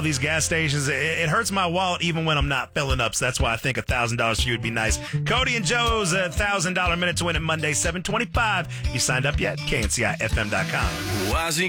all these gas stations. It hurts my wallet even when I'm not filling up. So that's why I think $1,000 for you would be nice. Cody and Joe's $1,000 minute to win it Monday, 7:25. You signed up yet? KNCIFM.com.